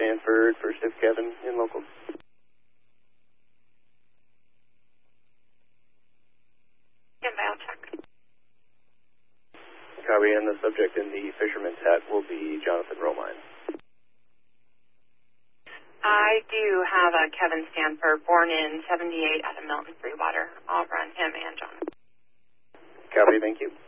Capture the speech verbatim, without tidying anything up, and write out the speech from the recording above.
Stanford, first shift Kevin in local. Standby, I'll check. Copy, and the subject in the fisherman's hat will be Jonathan Romine. I do have a Kevin Stanford, born in seventy-eight out of Milton Freewater. I'll run him and Jonathan. Copy, thank you.